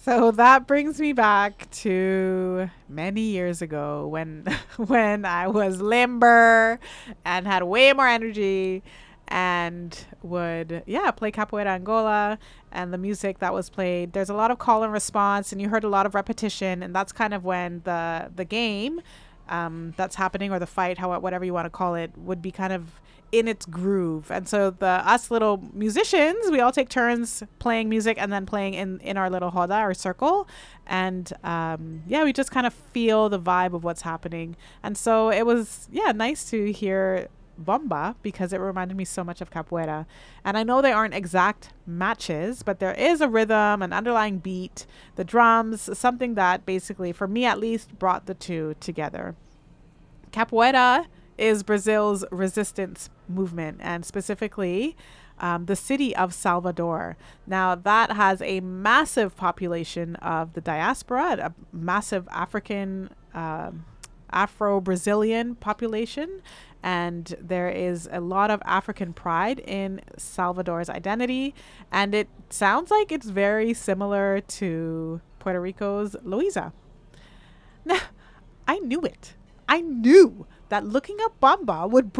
So that brings me back to many years ago when when I was limber and had way more energy and would play capoeira Angola and the music that was played. There's a lot of call and response and you heard a lot of repetition, and that's kind of when the game that's happening, or the fight, how whatever you want to call it, would be kind of in its groove. And so the us little musicians, we all take turns playing music and then playing in our little hoda or circle, and we just kind of feel the vibe of what's happening. And so it was nice to hear bomba because it reminded me so much of capoeira. And I know they aren't exact matches, but there is a rhythm, an underlying beat, the drums, something that basically, for me at least, brought the two together. Capoeira is Brazil's resistance movement, and specifically the city of Salvador. Now, that has a massive population of the diaspora, a massive African, Afro Brazilian population, and there is a lot of African pride in Salvador's identity. And it sounds like it's very similar to Puerto Rico's Loiza. Now, I knew it. I knew that looking up Bamba would